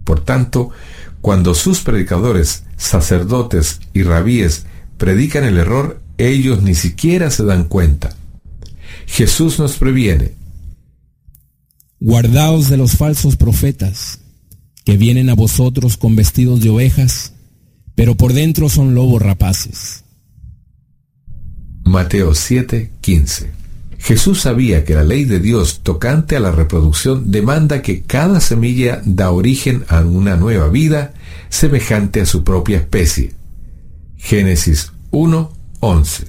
Por tanto, cuando sus predicadores, sacerdotes y rabíes predican el error, ellos ni siquiera se dan cuenta. Jesús nos previene: guardaos de los falsos profetas, que vienen a vosotros con vestidos de ovejas, pero por dentro son lobos rapaces. Mateo 7:15. Jesús sabía que la ley de Dios tocante a la reproducción demanda que cada semilla da origen a una nueva vida semejante a su propia especie. Génesis 1:11.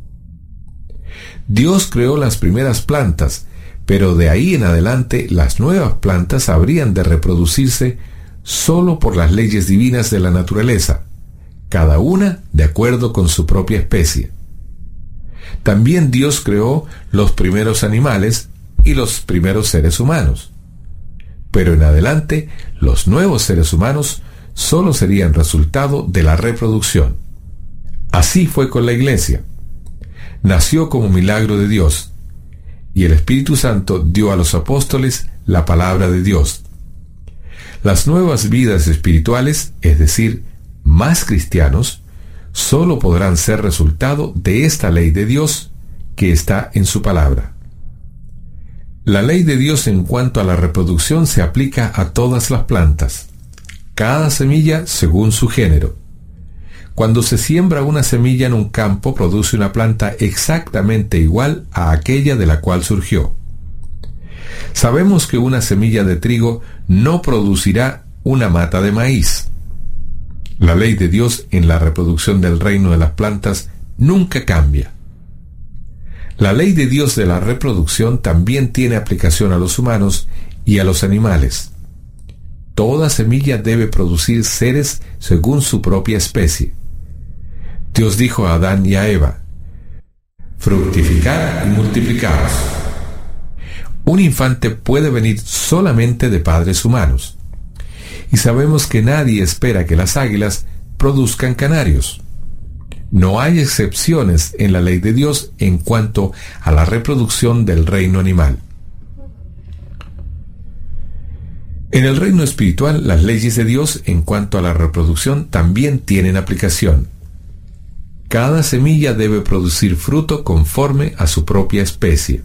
Dios creó las primeras plantas, pero de ahí en adelante las nuevas plantas habrían de reproducirse solo por las leyes divinas de la naturaleza, cada una de acuerdo con su propia especie. También Dios creó los primeros animales y los primeros seres humanos. Pero en adelante, los nuevos seres humanos solo serían resultado de la reproducción. Así fue con la Iglesia. Nació como milagro de Dios, y el Espíritu Santo dio a los apóstoles la palabra de Dios. Las nuevas vidas espirituales, es decir, más cristianos, solo podrán ser resultado de esta ley de Dios que está en su palabra. La ley de Dios en cuanto a la reproducción se aplica a todas las plantas, cada semilla según su género. Cuando se siembra una semilla en un campo, produce una planta exactamente igual a aquella de la cual surgió. Sabemos que una semilla de trigo no producirá una mata de maíz. La ley de Dios en la reproducción del reino de las plantas nunca cambia. La ley de Dios de la reproducción también tiene aplicación a los humanos y a los animales. Toda semilla debe producir seres según su propia especie. Dios dijo a Adán y a Eva: fructificad y multiplicaos. Un infante puede venir solamente de padres humanos. Y sabemos que nadie espera que las águilas produzcan canarios. No hay excepciones en la ley de Dios en cuanto a la reproducción del reino animal. En el reino espiritual, las leyes de Dios en cuanto a la reproducción también tienen aplicación. Cada semilla debe producir fruto conforme a su propia especie.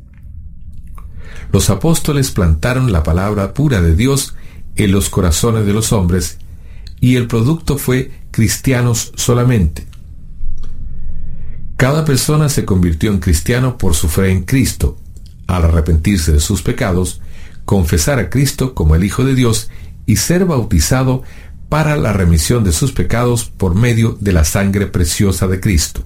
Los apóstoles plantaron la palabra pura de Dios en los corazones de los hombres, y el producto fue cristianos solamente. Cada persona se convirtió en cristiano por su fe en Cristo, al arrepentirse de sus pecados, confesar a Cristo como el Hijo de Dios y ser bautizado para la remisión de sus pecados por medio de la sangre preciosa de Cristo.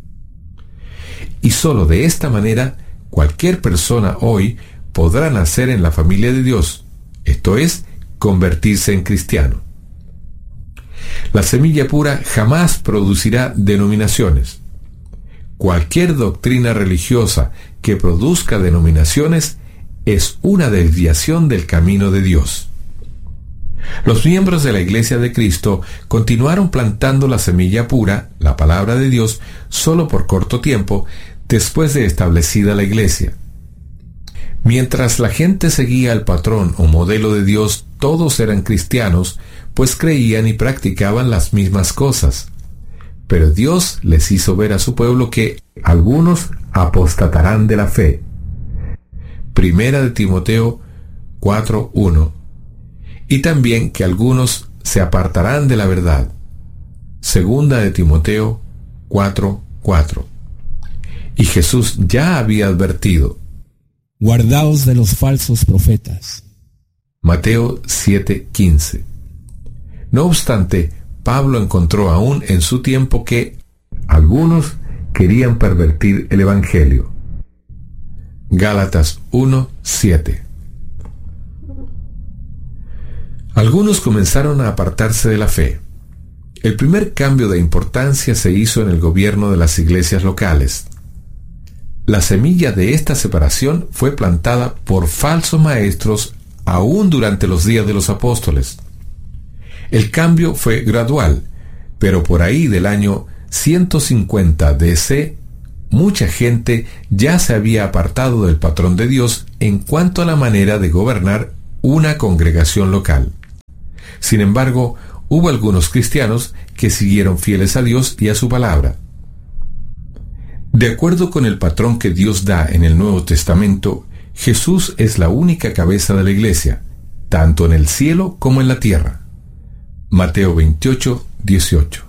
Y sólo de esta manera, cualquier persona hoy podrá nacer en la familia de Dios, esto es, convertirse en cristiano. La semilla pura jamás producirá denominaciones. Cualquier doctrina religiosa que produzca denominaciones es una desviación del camino de Dios. Los miembros de la Iglesia de Cristo continuaron plantando la semilla pura, la palabra de Dios, solo por corto tiempo después de establecida la Iglesia. Mientras la gente seguía el patrón o modelo de Dios, todos eran cristianos, pues creían y practicaban las mismas cosas. Pero Dios les hizo ver a su pueblo que algunos apostatarán de la fe. Primera de Timoteo 4:1. Y también que algunos se apartarán de la verdad. Segunda de Timoteo 4:4. Y Jesús ya había advertido: guardaos de los falsos profetas. Mateo 7:15. No obstante, Pablo encontró aún en su tiempo que algunos querían pervertir el Evangelio. Gálatas 1:7. Algunos comenzaron a apartarse de la fe. El primer cambio de importancia se hizo en el gobierno de las iglesias locales. La semilla de esta separación fue plantada por falsos maestros aún durante los días de los apóstoles. El cambio fue gradual, pero por ahí del año 150 DC, mucha gente ya se había apartado del patrón de Dios en cuanto a la manera de gobernar una congregación local. Sin embargo, hubo algunos cristianos que siguieron fieles a Dios y a su palabra. De acuerdo con el patrón que Dios da en el Nuevo Testamento, Jesús es la única cabeza de la iglesia, tanto en el cielo como en la tierra. Mateo 28, 18.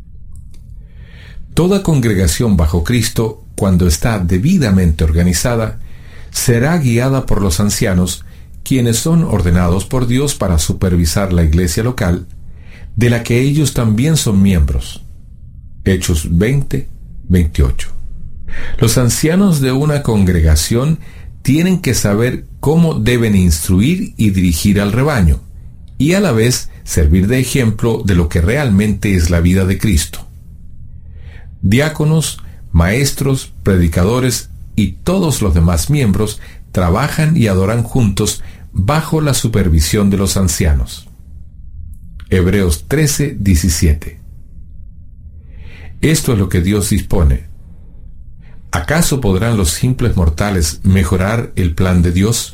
Toda congregación bajo Cristo, cuando está debidamente organizada, será guiada por los ancianos, quienes son ordenados por Dios para supervisar la iglesia local, de la que ellos también son miembros. Hechos 20, 28. Los ancianos de una congregación tienen que saber cómo deben instruir y dirigir al rebaño, y a la vez servir de ejemplo de lo que realmente es la vida de Cristo. Diáconos, maestros, predicadores y todos los demás miembros trabajan y adoran juntos bajo la supervisión de los ancianos. Hebreos 13, 17. Esto es lo que Dios dispone. ¿Acaso podrán los simples mortales mejorar el plan de Dios?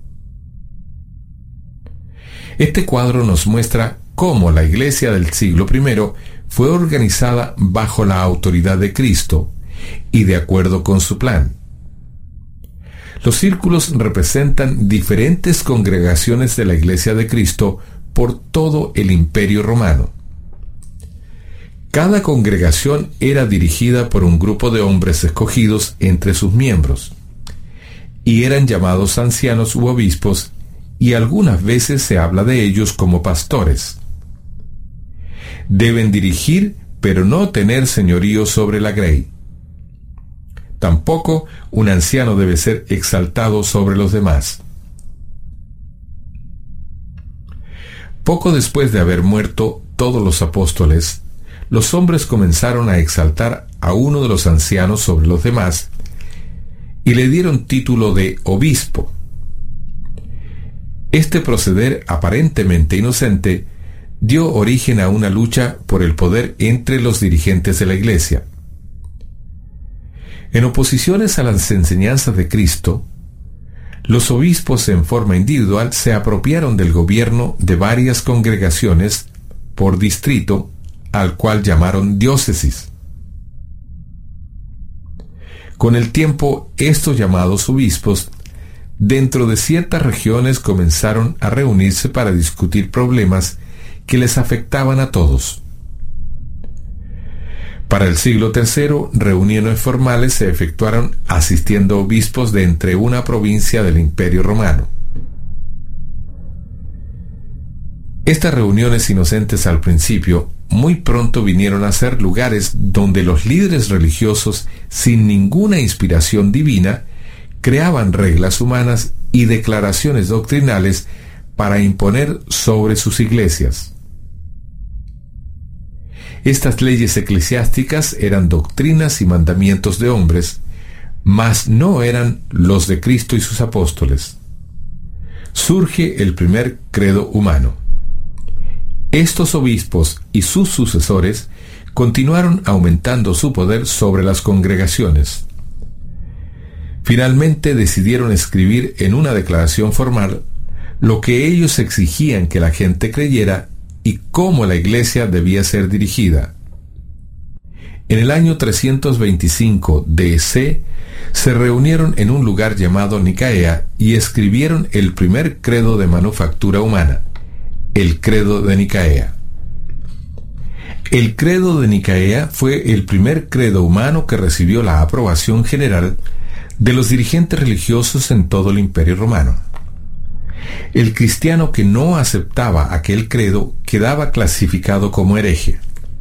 Este cuadro nos muestra cómo la iglesia del siglo I fue organizada bajo la autoridad de Cristo y de acuerdo con su plan. Los círculos representan diferentes congregaciones de la iglesia de Cristo por todo el Imperio Romano. Cada congregación era dirigida por un grupo de hombres escogidos entre sus miembros, y eran llamados ancianos u obispos, y algunas veces se habla de ellos como pastores. Deben dirigir, pero no tener señorío sobre la grey. Tampoco un anciano debe ser exaltado sobre los demás. Poco después de haber muerto todos los apóstoles, los hombres comenzaron a exaltar a uno de los ancianos sobre los demás y le dieron título de obispo. Este proceder aparentemente inocente dio origen a una lucha por el poder entre los dirigentes de la iglesia. En oposiciones a las enseñanzas de Cristo, los obispos en forma individual se apropiaron del gobierno de varias congregaciones por distrito, al cual llamaron diócesis. Con el tiempo, estos llamados obispos, dentro de ciertas regiones, comenzaron a reunirse para discutir problemas que les afectaban a todos. Para el siglo III, reuniones formales se efectuaron asistiendo obispos de entre una provincia del Imperio Romano. Estas reuniones inocentes al principio, muy pronto vinieron a ser lugares donde los líderes religiosos, sin ninguna inspiración divina, creaban reglas humanas y declaraciones doctrinales para imponer sobre sus iglesias. Estas leyes eclesiásticas eran doctrinas y mandamientos de hombres, mas no eran los de Cristo y sus apóstoles. Surge el primer credo humano. Estos obispos y sus sucesores continuaron aumentando su poder sobre las congregaciones. Finalmente decidieron escribir en una declaración formal lo que ellos exigían que la gente creyera y cómo la iglesia debía ser dirigida. En el año 325 D.C. se reunieron en un lugar llamado Nicea y escribieron el primer credo de manufactura humana, el credo de Nicea. El credo de Nicea fue el primer credo humano que recibió la aprobación general de los dirigentes religiosos en todo el Imperio Romano. El cristiano que no aceptaba aquel credo quedaba clasificado como hereje.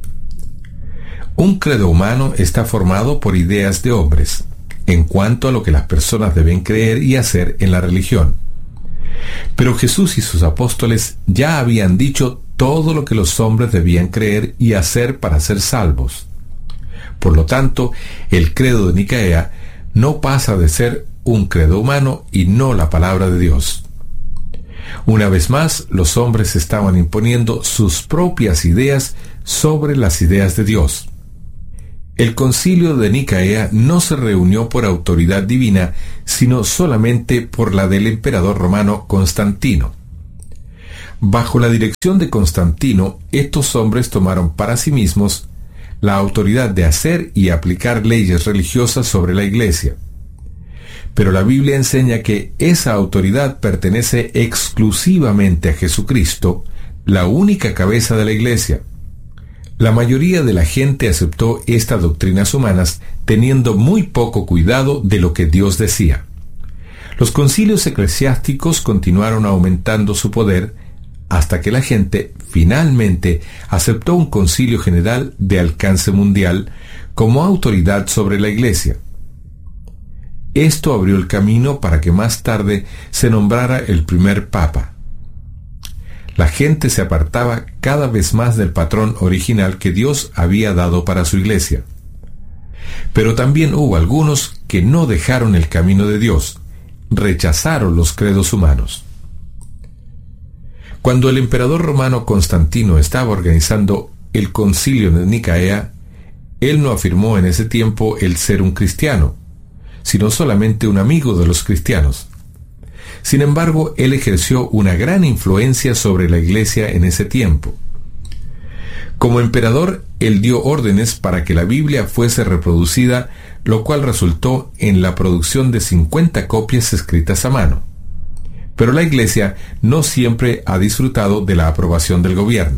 Un credo humano está formado por ideas de hombres, en cuanto a lo que las personas deben creer y hacer en la religión. Pero Jesús y sus apóstoles ya habían dicho todo lo que los hombres debían creer y hacer para ser salvos. Por lo tanto, el credo de Nicea no pasa de ser un credo humano y no la palabra de Dios. Una vez más, los hombres estaban imponiendo sus propias ideas sobre las ideas de Dios. El concilio de Nicea no se reunió por autoridad divina, sino solamente por la del emperador romano Constantino. Bajo la dirección de Constantino, estos hombres tomaron para sí mismos la autoridad de hacer y aplicar leyes religiosas sobre la Iglesia. Pero la Biblia enseña que esa autoridad pertenece exclusivamente a Jesucristo, la única cabeza de la Iglesia. La mayoría de la gente aceptó estas doctrinas humanas teniendo muy poco cuidado de lo que Dios decía. Los concilios eclesiásticos continuaron aumentando su poder hasta que la gente finalmente aceptó un concilio general de alcance mundial como autoridad sobre la Iglesia. Esto abrió el camino para que más tarde se nombrara el primer papa. La gente se apartaba cada vez más del patrón original que Dios había dado para su Iglesia. Pero también hubo algunos que no dejaron el camino de Dios, rechazaron los credos humanos. Cuando el emperador romano Constantino estaba organizando el concilio de Nicea, él no afirmó en ese tiempo el ser un cristiano, sino solamente un amigo de los cristianos. Sin embargo, él ejerció una gran influencia sobre la Iglesia en ese tiempo. Como emperador, él dio órdenes para que la Biblia fuese reproducida, lo cual resultó en la producción de 50 copias escritas a mano. Pero la Iglesia no siempre ha disfrutado de la aprobación del gobierno.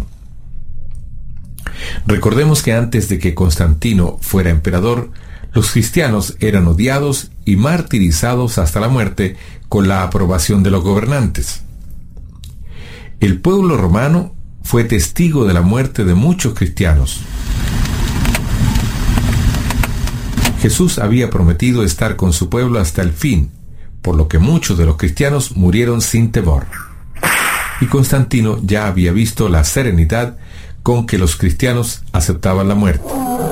Recordemos que antes de que Constantino fuera emperador, los cristianos eran odiados y martirizados hasta la muerte con la aprobación de los gobernantes. El pueblo romano fue testigo de la muerte de muchos cristianos. Jesús había prometido estar con su pueblo hasta el fin, por lo que muchos de los cristianos murieron sin temor. Y Constantino ya había visto la serenidad con que los cristianos aceptaban la muerte.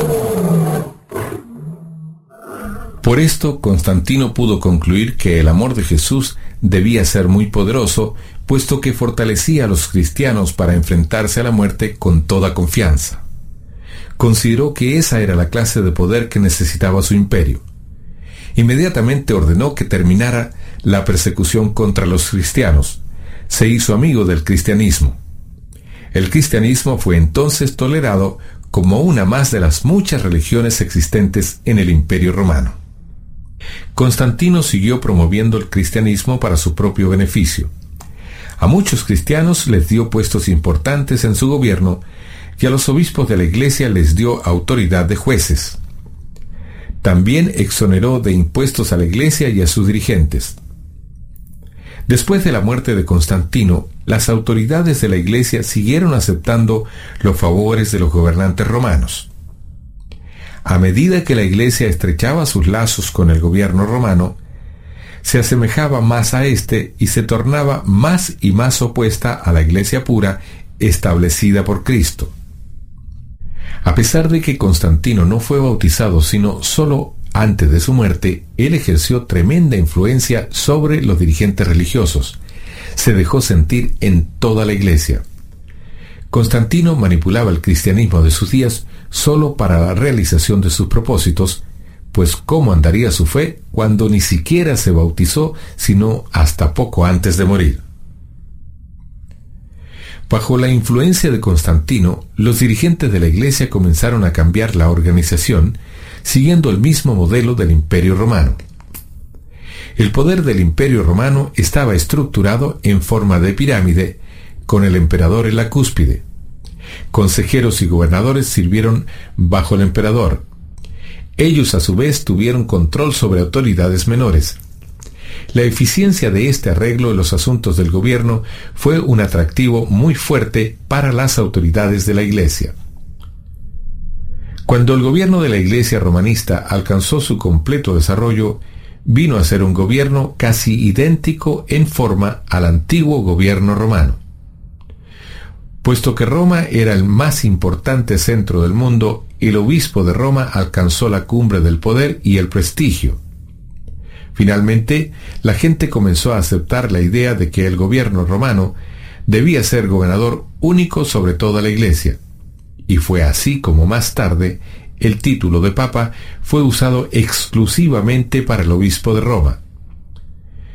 Por esto, Constantino pudo concluir que el amor de Jesús debía ser muy poderoso, puesto que fortalecía a los cristianos para enfrentarse a la muerte con toda confianza. Consideró que esa era la clase de poder que necesitaba su imperio. Inmediatamente ordenó que terminara la persecución contra los cristianos. Se hizo amigo del cristianismo. El cristianismo fue entonces tolerado como una más de las muchas religiones existentes en el Imperio Romano. Constantino siguió promoviendo el cristianismo para su propio beneficio. A muchos cristianos les dio puestos importantes en su gobierno y a los obispos de la Iglesia les dio autoridad de jueces. También exoneró de impuestos a la Iglesia y a sus dirigentes. Después de la muerte de Constantino, las autoridades de la Iglesia siguieron aceptando los favores de los gobernantes romanos. A medida que la Iglesia estrechaba sus lazos con el gobierno romano, se asemejaba más a éste y se tornaba más y más opuesta a la Iglesia pura establecida por Cristo. A pesar de que Constantino no fue bautizado sino solo antes de su muerte, él ejerció tremenda influencia sobre los dirigentes religiosos. Se dejó sentir en toda la Iglesia. Constantino manipulaba el cristianismo de sus días solo para la realización de sus propósitos, pues ¿cómo andaría su fe cuando ni siquiera se bautizó sino hasta poco antes de morir? Bajo la influencia de Constantino, los dirigentes de la Iglesia comenzaron a cambiar la organización, siguiendo el mismo modelo del Imperio Romano. El poder del Imperio Romano estaba estructurado en forma de pirámide, con el emperador en la cúspide. Consejeros y gobernadores sirvieron bajo el emperador. Ellos a su vez tuvieron control sobre autoridades menores. La eficiencia de este arreglo en los asuntos del gobierno fue un atractivo muy fuerte para las autoridades de la Iglesia. Cuando el gobierno de la Iglesia romanista alcanzó su completo desarrollo, vino a ser un gobierno casi idéntico en forma al antiguo gobierno romano. Puesto que Roma era el más importante centro del mundo, el obispo de Roma alcanzó la cumbre del poder y el prestigio. Finalmente, la gente comenzó a aceptar la idea de que el gobierno romano debía ser gobernador único sobre toda la Iglesia. Y fue así como más tarde el título de Papa fue usado exclusivamente para el obispo de Roma.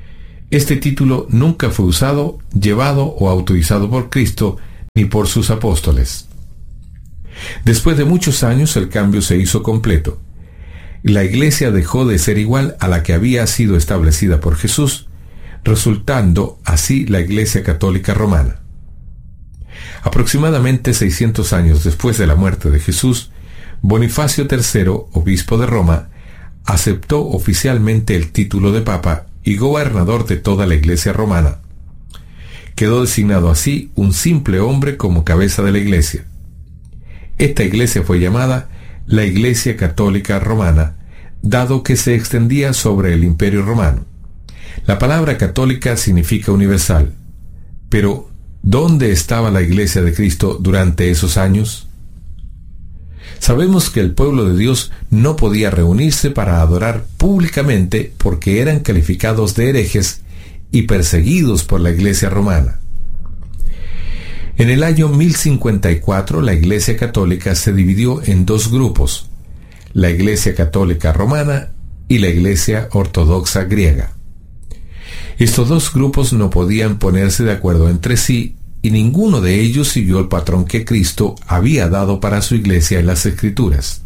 Este título nunca fue usado, llevado o autorizado por Cristo ni por sus apóstoles. Después de muchos años el cambio se hizo completo. La Iglesia dejó de ser igual a la que había sido establecida por Jesús, resultando así la Iglesia Católica Romana. Aproximadamente 600 años después de la muerte de Jesús, Bonifacio III, obispo de Roma, aceptó oficialmente el título de Papa y gobernador de toda la Iglesia romana. Quedó designado así un simple hombre como cabeza de la Iglesia. Esta Iglesia fue llamada la Iglesia Católica Romana, dado que se extendía sobre el Imperio Romano. La palabra católica significa universal. Pero, ¿dónde estaba la Iglesia de Cristo durante esos años? Sabemos que el pueblo de Dios no podía reunirse para adorar públicamente porque eran calificados de herejes y perseguidos por la Iglesia romana. En el año 1054 la Iglesia Católica se dividió en dos grupos, la Iglesia Católica Romana y la Iglesia Ortodoxa Griega. Estos dos grupos no podían ponerse de acuerdo entre sí y ninguno de ellos siguió el patrón que Cristo había dado para su Iglesia en las Escrituras.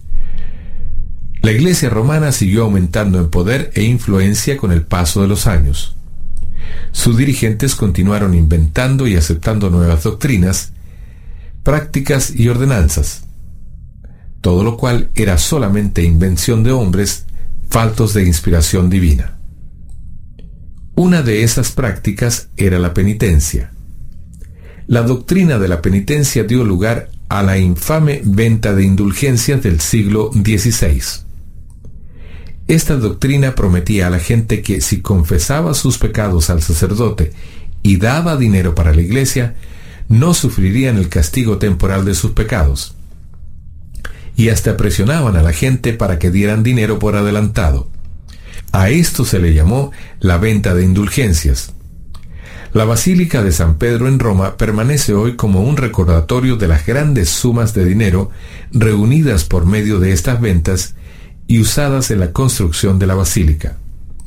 La Iglesia romana siguió aumentando en poder e influencia con el paso de los años. Sus dirigentes continuaron inventando y aceptando nuevas doctrinas, prácticas y ordenanzas, todo lo cual era solamente invención de hombres faltos de inspiración divina. Una de esas prácticas era la penitencia. La doctrina de la penitencia dio lugar a la infame venta de indulgencias del siglo XVI. Esta doctrina prometía a la gente que si confesaba sus pecados al sacerdote y daba dinero para la iglesia, no sufrirían el castigo temporal de sus pecados. Y hasta presionaban a la gente para que dieran dinero por adelantado. A esto se le llamó la venta de indulgencias. La Basílica de San Pedro en Roma permanece hoy como un recordatorio de las grandes sumas de dinero reunidas por medio de estas ventas y usadas en la construcción de la basílica.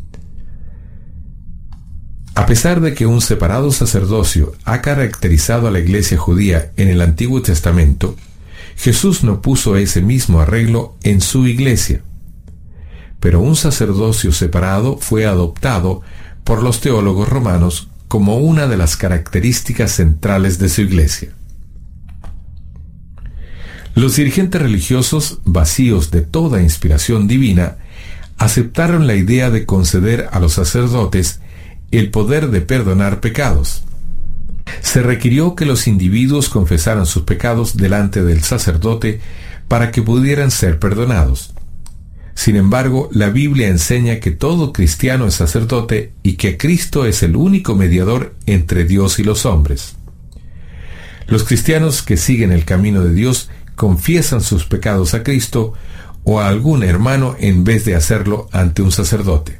A pesar de que un separado sacerdocio ha caracterizado a la Iglesia judía en el Antiguo Testamento, Jesús no puso ese mismo arreglo en su Iglesia. Pero un sacerdocio separado fue adoptado por los teólogos romanos como una de las características centrales de su Iglesia. Los dirigentes religiosos, vacíos de toda inspiración divina, aceptaron la idea de conceder a los sacerdotes el poder de perdonar pecados. Se requirió que los individuos confesaran sus pecados delante del sacerdote para que pudieran ser perdonados. Sin embargo, la Biblia enseña que todo cristiano es sacerdote y que Cristo es el único mediador entre Dios y los hombres. Los cristianos que siguen el camino de Dios confiesan sus pecados a Cristo o a algún hermano en vez de hacerlo ante un sacerdote.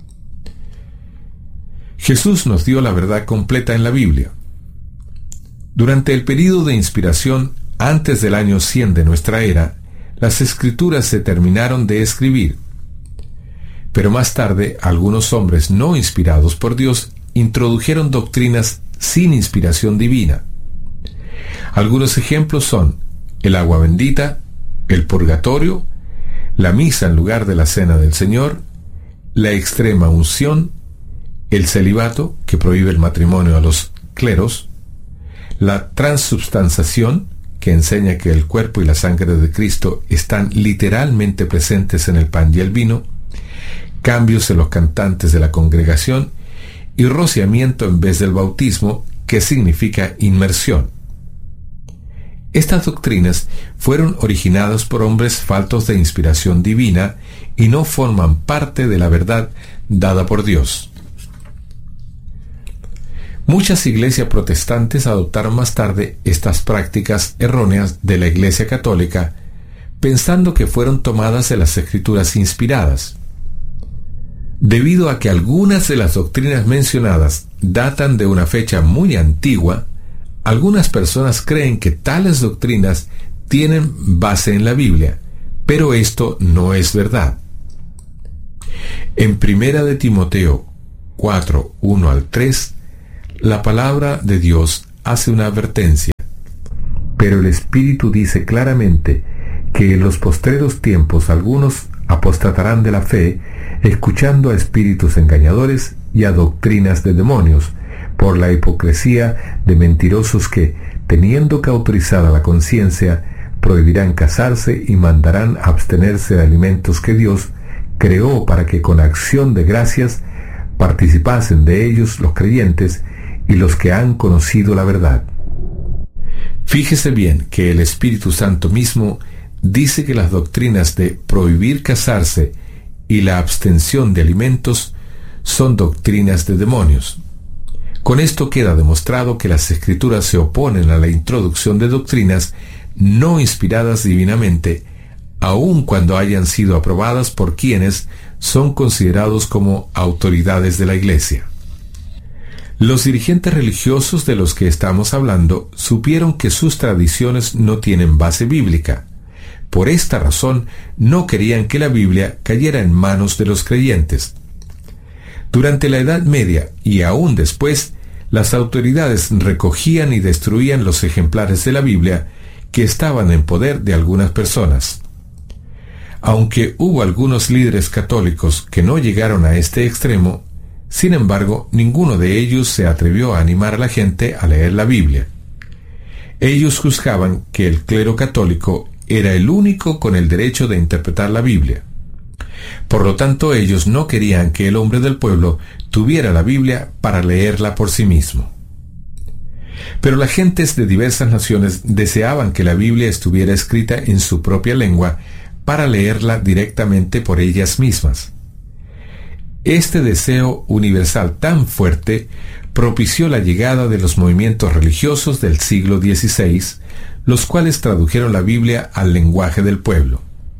Jesús nos dio la verdad completa en la Biblia. Durante el período de inspiración antes del año 100 de nuestra era, las Escrituras se terminaron de escribir. Pero más tarde, algunos hombres no inspirados por Dios introdujeron doctrinas sin inspiración divina. Algunos ejemplos son el agua bendita, el purgatorio, la misa en lugar de la cena del Señor, la extrema unción, el celibato, que prohíbe el matrimonio a los cleros, la transubstanciación, que enseña que el cuerpo y la sangre de Cristo están literalmente presentes en el pan y el vino, cambios en los cantantes de la congregación y rociamiento en vez del bautismo, que significa inmersión. Estas doctrinas fueron originadas por hombres faltos de inspiración divina y no forman parte de la verdad dada por Dios. Muchas iglesias protestantes adoptaron más tarde estas prácticas erróneas de la Iglesia Católica, pensando que fueron tomadas de las Escrituras inspiradas. Debido a que algunas de las doctrinas mencionadas datan de una fecha muy antigua, algunas personas creen que tales doctrinas tienen base en la Biblia, pero esto no es verdad. En 1 de Timoteo, 4, 1 al 3, la palabra de Dios hace una advertencia. Pero el Espíritu dice claramente que en los postreros tiempos algunos apostatarán de la fe, escuchando a espíritus engañadores y a doctrinas de demonios, por la hipocresía de mentirosos que, teniendo cauterizada la conciencia, prohibirán casarse y mandarán abstenerse de alimentos que Dios creó para que con acción de gracias participasen de ellos los creyentes y los que han conocido la verdad. Fíjese bien que el Espíritu Santo mismo dice que las doctrinas de prohibir casarse y la abstención de alimentos son doctrinas de demonios. Con esto queda demostrado que las Escrituras se oponen a la introducción de doctrinas no inspiradas divinamente, aun cuando hayan sido aprobadas por quienes son considerados como autoridades de la Iglesia. Los dirigentes religiosos de los que estamos hablando supieron que sus tradiciones no tienen base bíblica. Por esta razón, no querían que la Biblia cayera en manos de los creyentes. Durante la Edad Media y aún después, las autoridades recogían y destruían los ejemplares de la Biblia que estaban en poder de algunas personas. Aunque hubo algunos líderes católicos que no llegaron a este extremo, sin embargo, ninguno de ellos se atrevió a animar a la gente a leer la Biblia. Ellos juzgaban que el clero católico era el único con el derecho de interpretar la Biblia. Por lo tanto, ellos no querían que el hombre del pueblo tuviera la Biblia para leerla por sí mismo. Pero las gentes de diversas naciones deseaban que la Biblia estuviera escrita en su propia lengua para leerla directamente por ellas mismas. Este deseo universal tan fuerte propició la llegada de los movimientos religiosos del siglo XVI, los cuales tradujeron la Biblia al lenguaje del pueblo.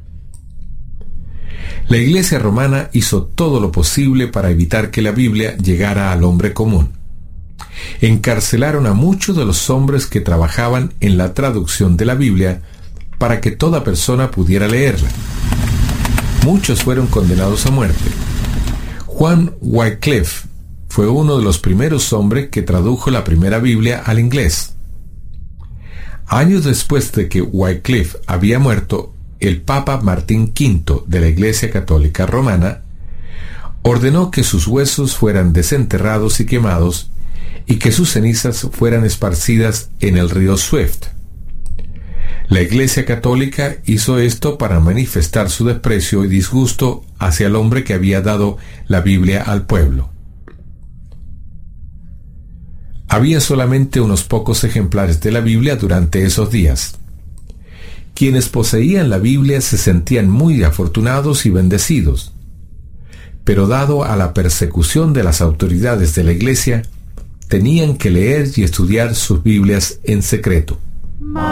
La Iglesia romana hizo todo lo posible para evitar que la Biblia llegara al hombre común. Encarcelaron a muchos de los hombres que trabajaban en la traducción de la Biblia para que toda persona pudiera leerla. Muchos fueron condenados a muerte. Juan Wycliffe fue uno de los primeros hombres que tradujo la primera Biblia al inglés. Años después de que Wycliffe había muerto, el Papa Martín V de la Iglesia Católica Romana ordenó que sus huesos fueran desenterrados y quemados y que sus cenizas fueran esparcidas en el río Swift. La Iglesia Católica hizo esto para manifestar su desprecio y disgusto hacia el hombre que había dado la Biblia al pueblo. Había solamente unos pocos ejemplares de la Biblia durante esos días. Quienes poseían la Biblia se sentían muy afortunados y bendecidos. Pero dado a la persecución de las autoridades de la Iglesia, tenían que leer y estudiar sus Biblias en secreto.